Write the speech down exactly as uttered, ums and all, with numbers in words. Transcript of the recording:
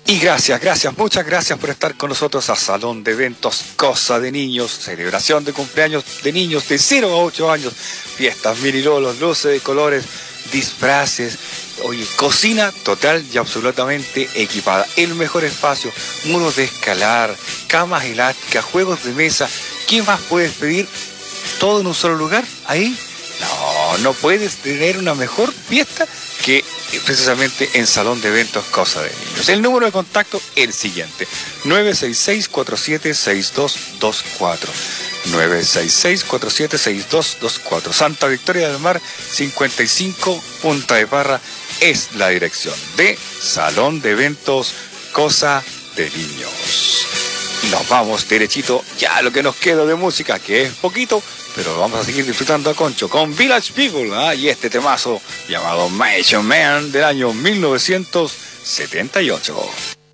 Y gracias, gracias, muchas gracias por estar con nosotros a Salón de Eventos Cosa de Niños, celebración de cumpleaños de niños de cero a ocho años, fiestas, mirilolos, luces de colores, disfraces, oye, cocina total y absolutamente equipada, el mejor espacio, muros de escalar, camas elásticas, juegos de mesa. ¿Qué más puedes pedir? ¿Todo en un solo lugar? ¿Ahí? No, no puedes tener una mejor fiesta que precisamente en Salón de Eventos Cosa de Niños. El número de contacto es el siguiente: nueve seis seis, cuatro siete seis dos dos cuatro. nueve seis seis, cuatro siete seis dos dos cuatro. Santa Victoria del Mar cincuenta y cinco, Punta de Parra es la dirección de Salón de Eventos Cosa de Niños. Y nos vamos derechito ya a lo que nos queda de música, que es poquito, pero vamos a seguir disfrutando a Concho con Village People, ¿eh? Y este temazo llamado Mansion Man del año mil novecientos setenta y ocho.